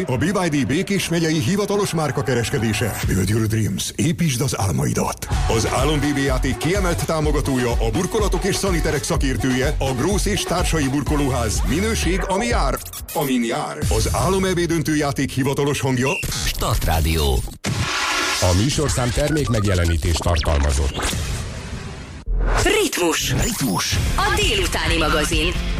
a BYD Békés megyei hivatalos márkakereskedése. Build your dreams. Építsd az álmaidat. Az Álom BB játék kiemelt támogatója, a burkolatok és szaniterek szakértője, a Grósz és társai burkolóház. Minőség, ami jár, amin jár. Az Álom EB döntőjáték hivatalos hangja Startrádió. A műsorszám termék megjelenítést tartalmazott. Ritmus. A délutáni magazin.